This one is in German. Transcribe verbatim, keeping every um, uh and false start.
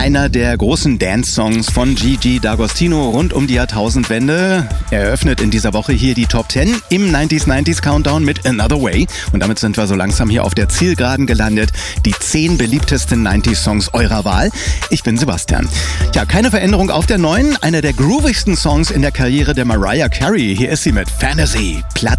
Einer der großen Dance-Songs von Gigi D'Agostino rund um die Jahrtausendwende. Er eröffnet in dieser Woche hier die Top zehn im neunziger neunzig Countdown mit Another Way. Und damit sind wir so langsam hier auf der Zielgeraden gelandet. Die zehn beliebtesten neunziger Songs eurer Wahl. Ich bin Sebastian. Ja, keine Veränderung auf der neuen. Einer der groovigsten Songs in der Karriere der Mariah Carey. Hier ist sie mit Fantasy. Platz